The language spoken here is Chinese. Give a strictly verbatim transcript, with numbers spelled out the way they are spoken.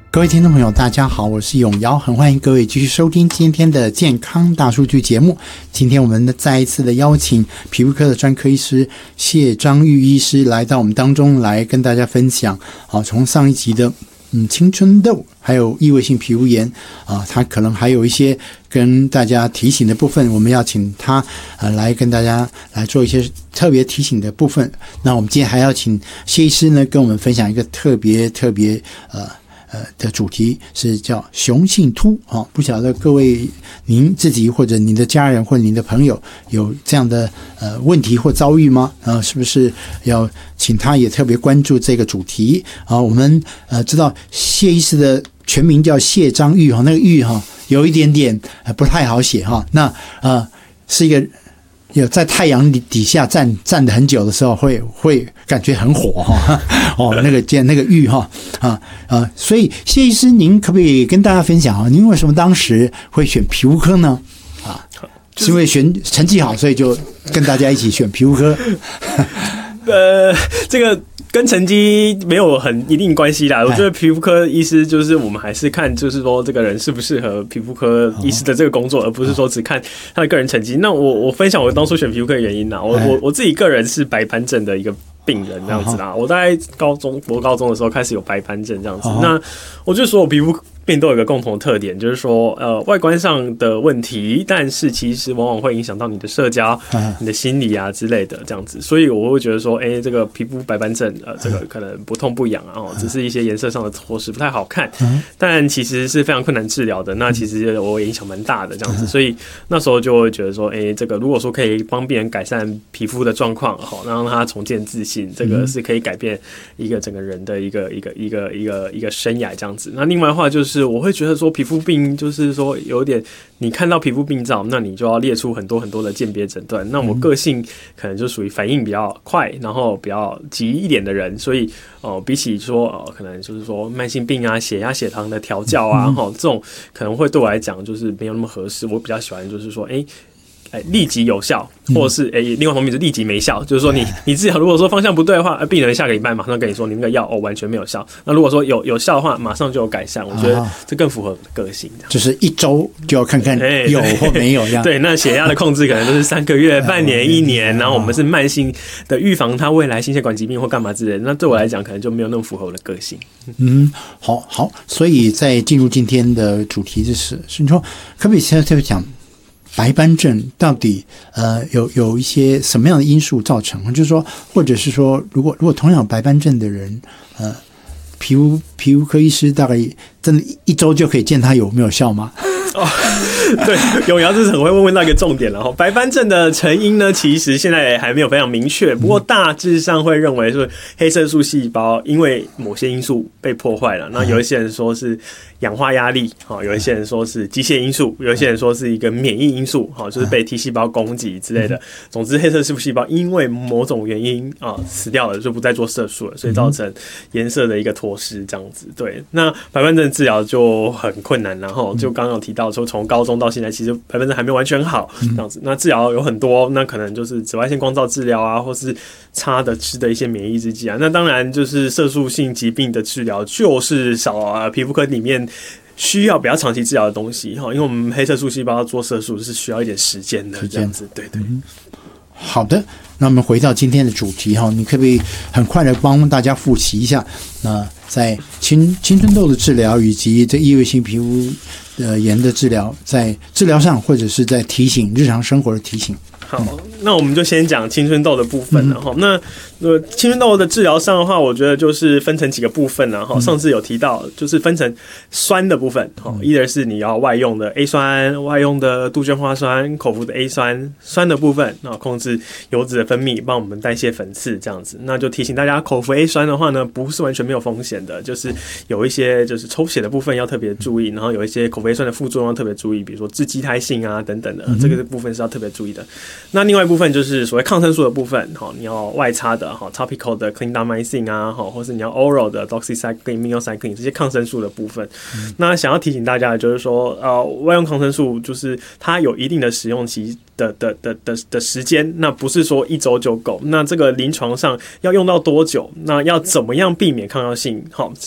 各位听众朋友大家好，我是永尧，很欢迎各位继续收听今天的健康大数据节目。今天我们再一次的邀请皮肤科的专科医师谢章钰医师来到我们当中，来跟大家分享啊，从上一集的嗯青春痘还有异位性皮肤炎啊，他可能还有一些跟大家提醒的部分，我们要请他呃来跟大家来做一些特别提醒的部分。那我们今天还要请谢医师呢跟我们分享一个特别特别呃呃的主题，是叫雄性秃啊。不晓得各位您自己或者您的家人或者您的朋友有这样的呃问题或遭遇吗？啊，是不是要请他也特别关注这个主题啊？我们呃知道谢医师的全名叫谢章钰哈，那个钰哈有一点点呃不太好写哈。那呃是一个有在太阳底下站站得很久的时候会会感觉很火哈哦，那个见那个玉哈啊啊，所以谢医师您可不可以跟大家分享啊？您为什么当时会选皮肤科呢？啊，是因为选成绩好，所以就跟大家一起选皮肤科？ 呃，这个跟成绩没有很一定关系啦。我觉得皮肤科医师就是我们还是看，就是说这个人适不适合皮肤科医师的这个工作，而不是说只看他的个人成绩。那我我分享我当初选皮肤科的原因啦。我我我自己个人是白斑症的一个病人这样子啦。我大概高中国高中的时候开始有白斑症这样子。那我觉得所有皮肤病都有一个共同的特点，就是说，呃，外观上的问题，但是其实往往会影响到你的社交、你的心理啊之类的这样子。所以我会觉得说，哎、欸，这个皮肤白斑症，呃，这个可能不痛不痒啊，哦，只是一些颜色上的脱失不太好看，但其实是非常困难治疗的。那其实我影响蛮大的这样子，所以那时候就会觉得说，哎、欸，这个如果说可以帮病人改善皮肤的状况，好，让他重建自信，这个是可以改变一个整个人的一个一个一个一个一个生涯这样子。那另外的话就是。我会觉得说皮肤病就是说有点，你看到皮肤病灶，那你就要列出很多很多的鉴别诊断。那我个性可能就属于反应比较快，然后比较急一点的人，所以呃，比起说呃，可能就是说慢性病啊、血压、血糖的调教啊，哈，这种可能会对我来讲就是没有那么合适。我比较喜欢就是说，哎、欸。哎，立即有效，或者是哎、欸，另外一方面是立即没效，就是说你你治疗如果说方向不对的话，病人下个礼拜马上跟你说你那个药哦完全没有效。那如果说有有效的话，马上就有改善。我觉得这更符合我的个性， 就是一周就要看看有或没有这样。 对，那血压的控制可能都是三个月、半年、一年，然后我们是慢性的预防它未来心血管疾病或干嘛之类的。那对我来讲，可能就没有那么符合我的个性。 嗯，好好，所以在进入今天的主题就是，是你说可不可以现在特别讲？白斑症到底呃有有一些什么样的因素造成？就是说，或者是说，如果如果同样有白斑症的人，呃，皮肤皮肤科医师大概真的一周就可以见他有没有效吗？ 哦，对，永尧这是很会问到一个重点了哈。白斑症的成因呢，其实现在还没有非常明确，不过大致上会认为是黑色素细胞因为某些因素被破坏了。那有一些人说是氧化压力，有一些人说是机械因素，有一些人说是一个免疫因素，就是被 T 细胞攻击之类的。总之，黑色素细胞因为某种原因啊死掉了，就不再做色素了，所以造成颜色的一个脱失，这样子。对，那白斑症治疗就很困难，然后就刚刚有提到说，从高中到现在，其实白斑症还没有完全好，这样子。那治疗有很多，那可能就是紫外线光照治疗啊，或是擦的吃的一些免疫制剂啊。那当然就是色素性疾病的治疗，就是少啊皮肤科里面需要比较长期治疗的东西哈，因为我们黑色素细胞要做色素是需要一点时间的，这样子，对对。嗯， 好的，那我们回到今天的主题哈，你可不可以很快的帮大家复习一下？那在青青春痘的治疗以及这异位性皮肤呃炎的治疗，在治疗上或者是在提醒日常生活的提醒。 好，那我们就先讲青春痘的部分了哈。那呃，青春痘的治疗上的话，我觉得就是分成几个部分了哈。上次有提到，就是分成酸的部分哈，一的是你要外用的 A 酸、外用的杜鹃花酸、口服的 A 酸酸的部分，那控制油脂的分泌，帮我们代谢粉刺这样子。那就提醒大家，口服 A 酸的话呢，不是完全没有风险的，就是有一些就是抽血的部分要特别注意，然后有一些口服 A 酸的副作用要特别注意，比如说致畸胎性啊等等的，这个部分是要特别注意的。那另外一部分就是所谓抗生素的部分，你要外擦的 topical 的 clindamycin 啊，或是你要 oral 的 doxycycline、minocycline 这些抗生素的部分。嗯、那想要提醒大家的就是说，呃，外用抗生素就是它有一定的使用期的的的的的时间，那不是说一周就够。那这个临床上要用到多久？那要怎么样避免抗药性？好，